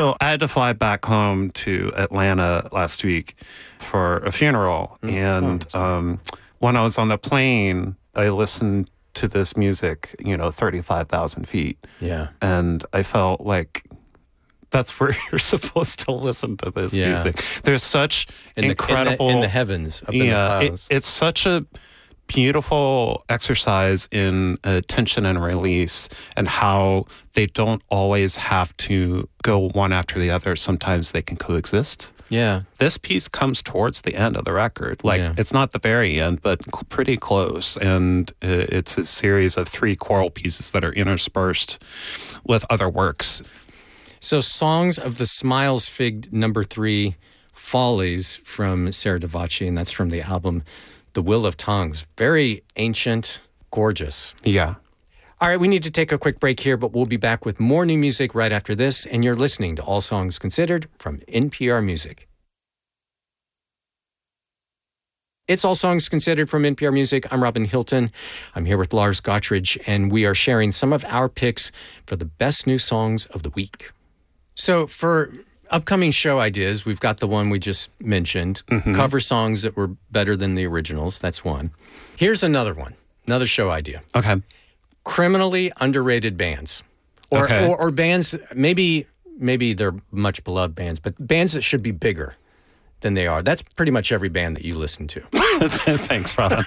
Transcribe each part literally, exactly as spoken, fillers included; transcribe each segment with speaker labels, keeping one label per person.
Speaker 1: So I had to fly back home to Atlanta last week for a funeral. Mm-hmm. And oh, um, when I was on the plane, I listened to this music, you know, thirty-five thousand feet.
Speaker 2: Yeah.
Speaker 1: And I felt like that's where you're supposed to listen to this yeah. music. There's such
Speaker 2: in the,
Speaker 1: incredible...
Speaker 2: In the, in the heavens, up
Speaker 1: yeah,
Speaker 2: in the clouds.
Speaker 1: It, it's such a beautiful exercise in uh, tension and release, and how they don't always have to go one after the other. Sometimes they can coexist.
Speaker 2: Yeah.
Speaker 1: This piece comes towards the end of the record. Like,
Speaker 2: yeah.
Speaker 1: it's not the very end, but pretty close. And uh, it's a series of three choral pieces that are interspersed with other works.
Speaker 2: So Songs of the Smiles Fig number three, Follies, from Sarah Davachi, and that's from the album The Will of Tongues. Very ancient, gorgeous.
Speaker 1: Yeah.
Speaker 2: All right, we need to take a quick break here, but we'll be back with more new music right after this, and you're listening to All Songs Considered from N P R Music. It's All Songs Considered from N P R Music. I'm Robin Hilton. I'm here with Lars Gottridge, and we are sharing some of our picks for the best new songs of the week. So for upcoming show ideas, we've got the one we just mentioned, mm-hmm. cover songs that were better than the originals. That's one. Here's another one, another show idea.
Speaker 1: Okay.
Speaker 2: Criminally underrated bands. Or,
Speaker 1: okay.
Speaker 2: or, or bands, maybe maybe they're much beloved bands, but bands that should be bigger than they are. That's pretty much every band that you listen to.
Speaker 1: Thanks, Robin.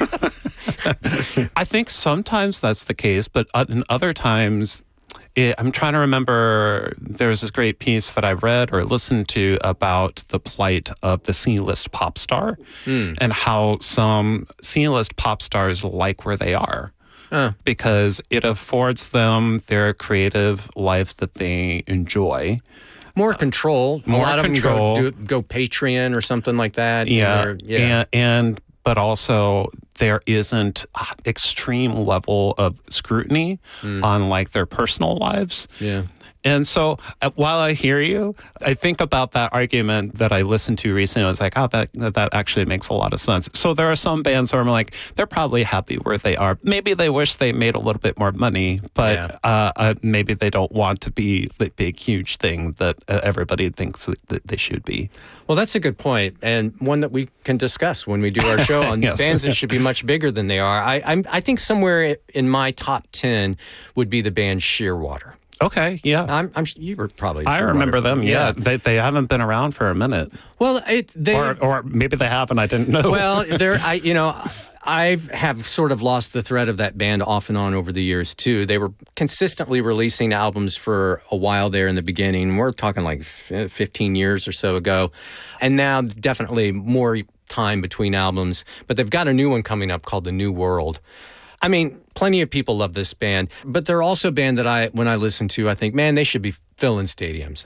Speaker 1: I think sometimes that's the case, but in other times... It, I'm trying to remember, there's this great piece that I've read or listened to about the plight of the C-list pop star mm. and how some C-list pop stars like where they are uh. because it affords them their creative life that they enjoy.
Speaker 2: More control.
Speaker 1: Uh, more
Speaker 2: A lot
Speaker 1: control.
Speaker 2: of them go, do, go Patreon or something like that.
Speaker 1: Yeah,
Speaker 2: yeah.
Speaker 1: And, and but also there isn't extreme level of scrutiny mm. on like their personal lives.
Speaker 2: Yeah.
Speaker 1: And so uh, while I hear you, I think about that argument that I listened to recently. I was like, oh, that that actually makes a lot of sense. So there are some bands where I'm like, they're probably happy where they are. Maybe they wish they made a little bit more money, but yeah. uh, uh, maybe they don't want to be the big, huge thing that uh, everybody thinks that they should be.
Speaker 2: Well, that's a good point, and one that we can discuss when we do our show on yes. bands that should be much bigger than they are. I I'm, I think somewhere in my top ten would be the band Shearwater.
Speaker 1: Okay, yeah.
Speaker 2: I'm, I'm you were probably
Speaker 1: I remember them, yeah.
Speaker 2: yeah.
Speaker 1: They they haven't been around for a minute.
Speaker 2: Well, it, they...
Speaker 1: Or, or maybe they have and I didn't know.
Speaker 2: Well, they're, I, you know, I have sort of lost the thread of that band off and on over the years, too. They were consistently releasing albums for a while there in the beginning. We're talking like fifteen years or so ago. And now definitely more time between albums. But they've got a new one coming up called The New World. I mean, plenty of people love this band, but they're also a band that I, when I listen to, I think, man, they should be filling stadiums.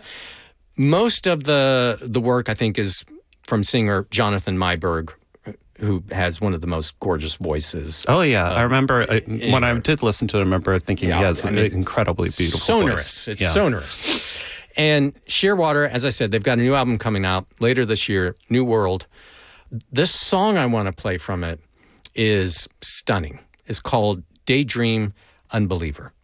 Speaker 2: Most of the the work, I think, is from singer Jonathan Myberg, who has one of the most gorgeous voices.
Speaker 1: Oh, yeah.
Speaker 2: Uh,
Speaker 1: I remember I, when I did listen to it, I remember thinking, yeah, he has I mean, an incredibly beautiful
Speaker 2: sonorous.
Speaker 1: voice.
Speaker 2: It's
Speaker 1: yeah.
Speaker 2: sonorous. And Shearwater, as I said, they've got a new album coming out later this year, New World. This song I want to play from it is stunning. It's called Daydream Unbeliever.